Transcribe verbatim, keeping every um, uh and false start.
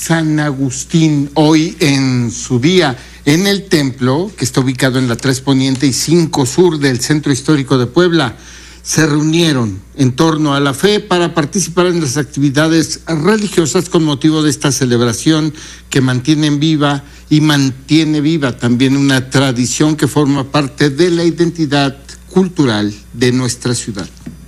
San Agustín, hoy en su día, en el templo, que está ubicado en la tres Poniente y cinco Sur del Centro Histórico de Puebla. Se reunieron en torno a la fe para participar en las actividades religiosas con motivo de esta celebración que mantienen viva y mantiene viva también una tradición que forma parte de la identidad cultural de nuestra ciudad.